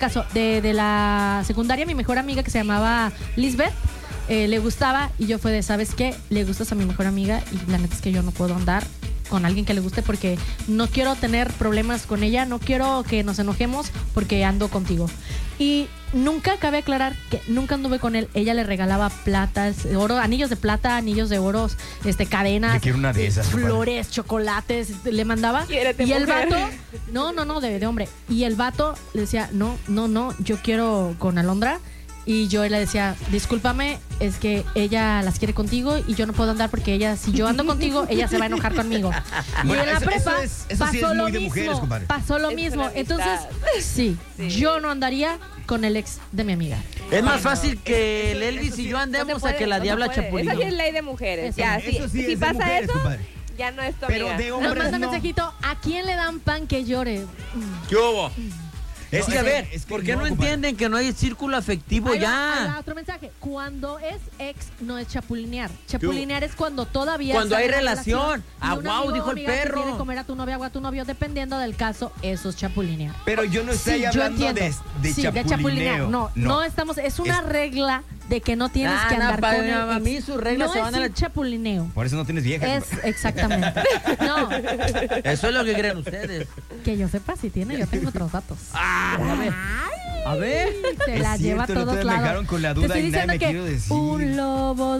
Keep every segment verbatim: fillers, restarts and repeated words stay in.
caso, de, de la secundaria, mi mejor amiga que se llamaba Lisbeth, eh, le gustaba y yo fue de, ¿sabes qué? Le gustas a mi mejor amiga y la neta es que yo no puedo andar con alguien que le guste porque no quiero tener problemas con ella, no quiero que nos enojemos porque ando contigo. Y nunca, cabe aclarar que nunca anduve con él. Ella le regalaba platas, oro, anillos de plata, anillos de oros, este, cadenas. Yo quiero una de esas. Flores, compadre. Chocolates, le mandaba. Quiérete, y el mujer. vato, no, no, no, de, de hombre. Y el vato le decía, no, no, no, yo quiero con Alondra. Y yo le decía, discúlpame, es que ella las quiere contigo y yo no puedo andar porque ella, si yo ando contigo, ella se va a enojar conmigo. Bueno, y en la eso- prepa eso es- eso pasó sí es lo muy de mismo. mujeres, compadre. Pasó lo Es mismo. una Entonces, amistad. sí, Sí. yo no andaría con el ex de mi amiga. Es más fácil que el Elvis y yo No se andemos puede, a que la no se diabla puede. chapulinó. Esa sí es ley de mujeres. Eso ya, no. si, Eso sí si es de pasa mujeres, eso, compadre. ya no es tu Pero amiga. de Nos hombres manda no. mensajito, ¿a quién le dan pan que llore? ¿Qué hubo? Es No, que a es que- ver, es que ¿por qué no, no, compadre. entienden que no hay círculo afectivo Ahí va, ahí va ya? otro mensaje. Cuando es ex, no es chapulinear. Chapulinear es cuando todavía Cuando está hay en la relación. y Ah, un guau, amigo o dijo el amiga te perro. quiere comer a tu novia o a tu novio, dependiendo del caso, eso es chapulinear. Pero yo no estoy Sí, yo hablando entiendo. de, de sí, chapulineo. de chapulinear. No, no, estamos. Es una Es- regla de que no tienes Ah, que no, andar para con el a ex. mí sus reglas no se van es a la un chapulineo. Por eso no tienes vieja. Es exactamente. No, Eso es lo que creen ustedes. que yo sepa si tiene, yo tengo otros datos. Ah, a ver. A ver. Se Es la lleva a cierto, el otro todos día me lados. dejaron con la Te duda estoy y nada diciendo me que quiero decir. un lobo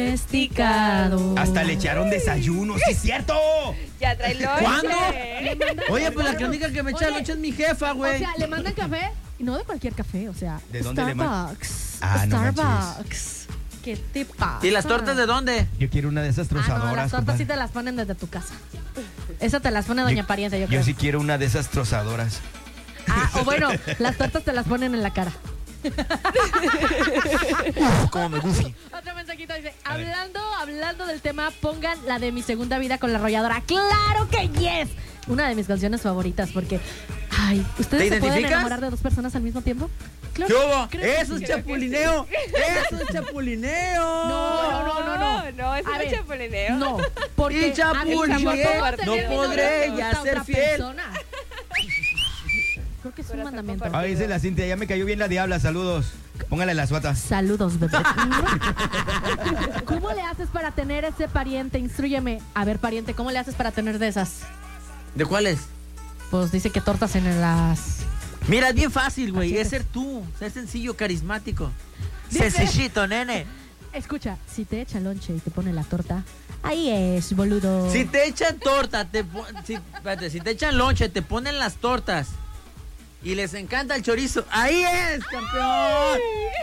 domesticado. Hasta le echaron desayuno, sí es cierto. Ya trae lonche. ¿Cuándo? Le mandan- Oye, pues la que única que me echa Oye, lonche es mi jefa, O güey. sea, le mandan café y no de cualquier café, o sea, ¿De dónde le mandan? Starbucks. Ah, no manches. Starbucks. ¿Qué te pasa? ¿Y las tortas de dónde? Yo quiero una de esas Ah, no, trozadoras. las tortas sí compadre. te las ponen desde tu casa. Esa te las pone Doña Pariente, yo creo. Yo sí quiero una de esas trozadoras. Ah, o bueno, las tortas te las ponen en la cara. Uf, como me gufi. Otro mensajito dice, A ver. hablando, hablando del tema, pongan la de Mi Segunda Vida con la Arrolladora. ¡Claro que yes! Una de mis canciones favoritas porque, ay, ¿ustedes ¿Te se pueden identificas? enamorar de dos personas al mismo tiempo? ¿Qué Claro. hubo? creo que Eso sí. es chapulineo. Eso es chapulineo. No, no, no, no, no. No, eso A no ver, es chapulineo. No, porque Y chapulineé, a ver, yo puedo no tener podré novio ya con esta ser otra fiel. persona. Creo que es un Corazón mandamiento. compartido. Ahí dice la Cintia, ya me cayó bien la diabla, saludos. Póngale las suatas. Saludos, bebé. ¿Cómo le haces para tener ese pariente? Instrúyeme. A ver, pariente, ¿cómo le haces para tener de esas? ¿De cuáles? Pues dice que tortas en las... Mira, es bien fácil, güey. Cachetes. Es ser tú. Ser sencillo, carismático. Dice- Sencillito, nene. Escucha, si te echa lonche y te pone la torta, ahí es, boludo. Si te echan torta, te pon- si, espérate, si te echan lonche, te ponen las tortas y les encanta el chorizo, ahí es, campeón.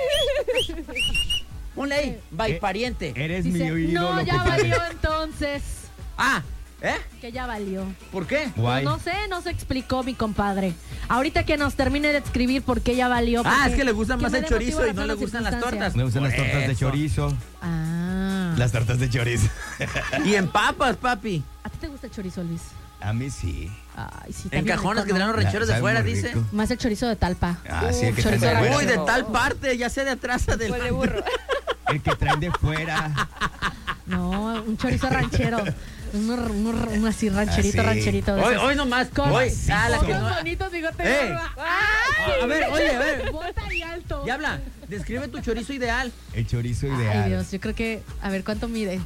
Ponle ahí, bye, Eh, pariente. Eres Dice, mi ídolo. no, ya compadre. valió entonces. Ah, ¿eh? Que ya valió. ¿Por qué? Guay. No sé, no se explicó mi compadre. Ahorita que nos termine de escribir por qué ya valió. Ah, porque- es que le gusta más me el dé chorizo motivo, y no razón le o gustan las circunstancia. tortas. Me gustan las Por tortas de eso. chorizo. Ah. Las tortas de chorizo. Y en papas, papi. ¿A ti te gusta el chorizo, Luis? A mí sí. Ay, sí. En también cajones que rico, traen ¿no? los rancheros de Sabe fuera, muy dice. rico. Más el chorizo de talpa. Ah, sí, el que chorizo traen de de Uy, fuera. de tal parte, ya sea de atrás o del... Pues de burro. El que traen de fuera. No, un chorizo ranchero. Uno, uno- uno así rancherito, Así. rancherito. de Hoy, esos. hoy nomás. Con- Hoy, ah, la Con que no... unos bonitos bigotes de ¡Eh! barba. A ver, oye, a ver. Bota y alto. Ya habla, describe tu chorizo ideal. El chorizo Ay, ideal. Dios, yo creo que, a ver, ¿cuánto mide?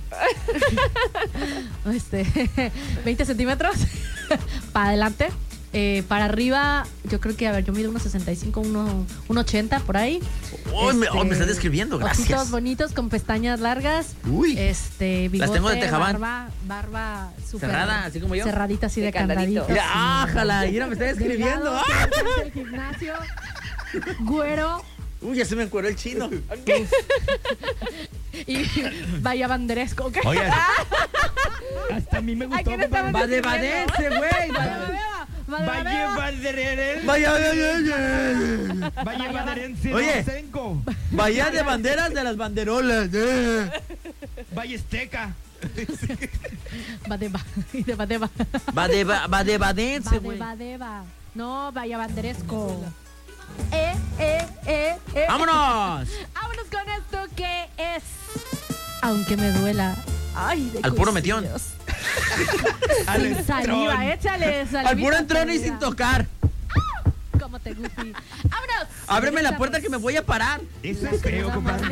este, veinte centímetros para adelante. Eh, para arriba, yo creo que, a ver, yo mido unos sesenta y cinco, uno, uno ochenta por ahí. Oh, me, oh, me Este, estás describiendo, Ojitos gracias. bonitos con pestañas largas. Uy. Este, bigote, tengo de Tejabán. barba, barba súper Cerrada, así como yo. cerradita, así de, De candadito. candadito. Mira, sí. ájala, mira, me está describiendo. Delgado, ¡Ah! que hace el gimnasio, güero Uy, ya se me encueró el chino. y vaya banderesco. ¿ok? Oye, hasta a mí me ¿A gustó. quién estamos compadre. Va de describiendo? Badense, güey. Vaya, va- vaya, vaya, Valle vaya. Banderense. Vaya, vaya, vaya. Valle Banderense. Oye. Senco. Vaya de banderas de las banderolas. eh. Valle Azteca. Va de va, y de va de va. Va de, va, va de Badense, Va de güey. va de va. No, vaya banderesco. Eh, eh, eh, eh. ¡Vámonos! Vámonos con esto que es. Aunque me duela. Ay, de Al puro cuisillos. metión. Al Sin entrón. saliva, échale salivita. Al puro entrón y sin perdida. tocar. Como te gusta. ¡Vámonos! Ábreme la Regresamos. puerta que me voy a parar. Eso es feo, compadre.